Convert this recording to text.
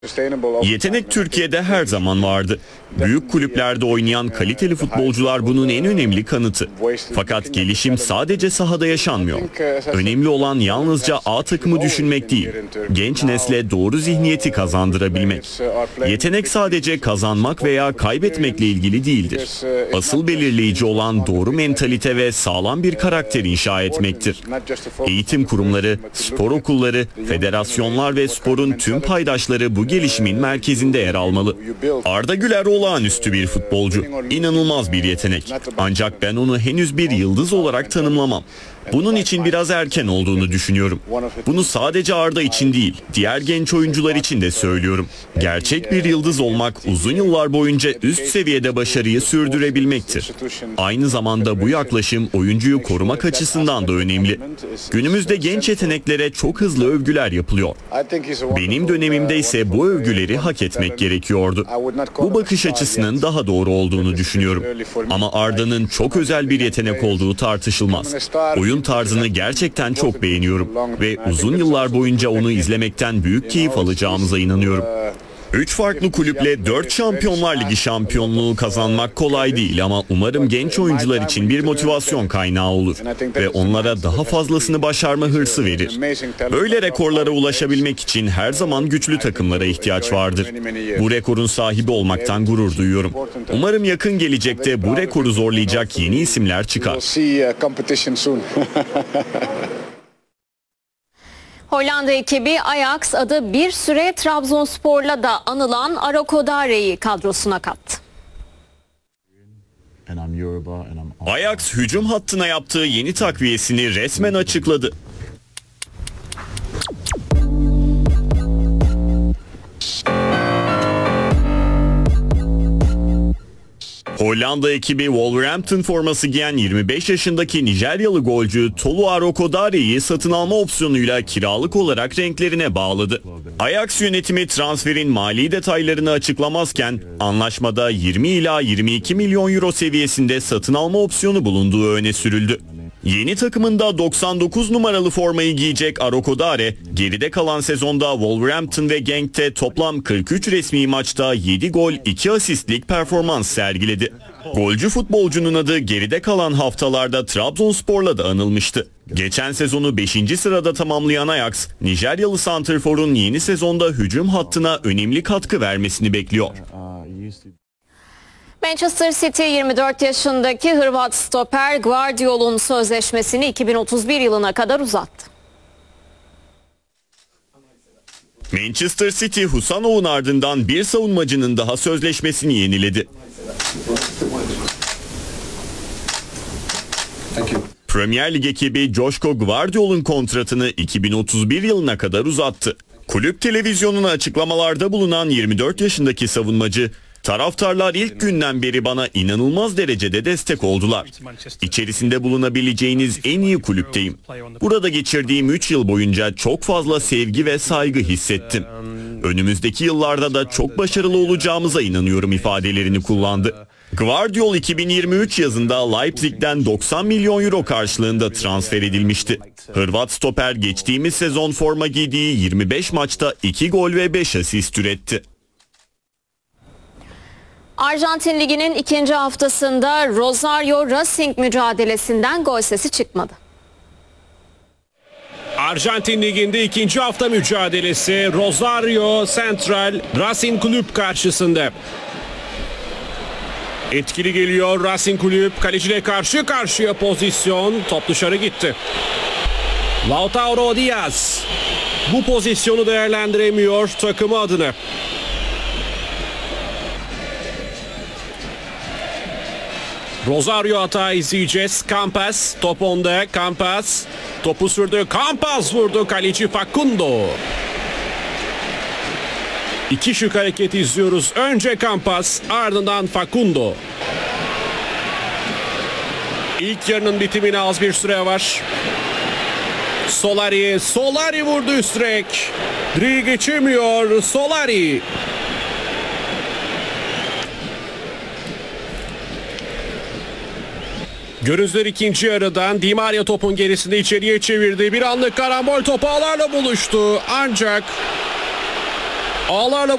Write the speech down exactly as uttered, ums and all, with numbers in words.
Yetenek Türkiye'de her zaman vardı. Büyük kulüplerde oynayan kaliteli futbolcular bunun en önemli kanıtı. Fakat gelişim sadece sahada yaşanmıyor. Önemli olan yalnızca A takımı düşünmek değil, genç nesle doğru zihniyeti kazandırabilmek. Yetenek sadece kazanmak veya kaybetmekle ilgili değildir. Asıl belirleyici olan doğru mentalite ve sağlam bir karakter inşa etmektir. Eğitim kurumları, spor okulları, federasyonlar ve sporun tüm paydaşları bu gelişimin merkezinde yer almalı. Arda Güler olağanüstü bir futbolcu, inanılmaz bir yetenek. Ancak ben onu henüz bir yıldız olarak tanımlamam. Bunun için biraz erken olduğunu düşünüyorum. Bunu sadece Arda için değil, diğer genç oyuncular için de söylüyorum. Gerçek bir yıldız olmak uzun yıllar boyunca üst seviyede başarıyı sürdürebilmektir. Aynı zamanda bu yaklaşım oyuncuyu korumak açısından da önemli. Günümüzde genç yeteneklere çok hızlı övgüler yapılıyor. Benim dönemimde ise bu övgüleri hak etmek gerekiyordu. Bu bakış açısının daha doğru olduğunu düşünüyorum. Ama Arda'nın çok özel bir yetenek olduğu tartışılmaz. Oyun tarzını gerçekten çok beğeniyorum ve uzun yıllar boyunca onu izlemekten büyük keyif alacağımıza inanıyorum. Üç farklı kulüple dört Şampiyonlar Ligi şampiyonluğu kazanmak kolay değil ama umarım genç oyuncular için bir motivasyon kaynağı olur ve onlara daha fazlasını başarma hırsı verir. Böyle rekorlara ulaşabilmek için her zaman güçlü takımlara ihtiyaç vardır. Bu rekorun sahibi olmaktan gurur duyuyorum. Umarım yakın gelecekte bu rekoru zorlayacak yeni isimler çıkar. Hollanda ekibi Ajax adı bir süre Trabzonspor'la da anılan Arauco Dare'yi kadrosuna kattı. Ajax hücum hattına yaptığı yeni takviyesini resmen açıkladı. Hollanda ekibi Wolverhampton forması giyen yirmi beş yaşındaki Nijeryalı golcü Tolu Arauco Dare'yi satın alma opsiyonuyla kiralık olarak renklerine bağladı. Ajax yönetimi transferin mali detaylarını açıklamazken anlaşmada yirmi ila yirmi iki milyon euro seviyesinde satın alma opsiyonu bulunduğu öne sürüldü. Yeni takımında doksan dokuz numaralı formayı giyecek Arauco Dare, geride kalan sezonda Wolverhampton ve Genk'te toplam kırk üç resmi maçta yedi gol iki asistlik performans sergiledi. Golcü futbolcunun adı geride kalan haftalarda Trabzonspor'la da anılmıştı. Geçen sezonu beşinci sırada tamamlayan Ajax, Nijeryalı santrforun yeni sezonda hücum hattına önemli katkı vermesini bekliyor. Manchester City yirmi dört yaşındaki Hırvat stoper Gvardiol'un sözleşmesini iki bin otuz bir yılına kadar uzattı. Manchester City, Husanov'un ardından bir savunmacının daha sözleşmesini yeniledi. Premier Lig ekibi Joško Gvardiol'un kontratını iki bin otuz bir yılına kadar uzattı. Kulüp televizyonuna açıklamalarda bulunan yirmi dört yaşındaki savunmacı, "Taraftarlar ilk günden beri bana inanılmaz derecede destek oldular. İçerisinde bulunabileceğiniz en iyi kulüpteyim. Burada geçirdiğim üç yıl boyunca çok fazla sevgi ve saygı hissettim. Önümüzdeki yıllarda da çok başarılı olacağımıza inanıyorum" ifadelerini kullandı. Gvardiol iki bin yirmi üç yazında Leipzig'den doksan milyon euro karşılığında transfer edilmişti. Hırvat stoper geçtiğimiz sezon forma giydiği yirmi beş maçta iki gol ve beş asist üretti. Arjantin Ligi'nin ikinci haftasında Rosario Racing mücadelesinden gol sesi çıkmadı. Arjantin Ligi'nde ikinci hafta mücadelesi Rosario Central Racing Kulüp karşısında. Etkili geliyor Racing Kulüp, kaleciyle karşı karşıya pozisyon, top dışarı gitti. Lautaro Diaz bu pozisyonu değerlendiremiyor takımı adına. Rosario hata izleyeceğiz. Campas top onda. Campas topu sürdü. Campas vurdu. Kaleci Facundo. İki şık hareket izliyoruz. Önce Campas, ardından Facundo. İlk yarının bitimine az bir süre var. Solari, Solari vurdu üst direk. Direği geçemiyor Solari. Gözler ikinci yarıdan Di Maria topun gerisinde içeriye çevirdi. Bir anlık karambol topu ağlarla buluştu. Ancak Ağlarla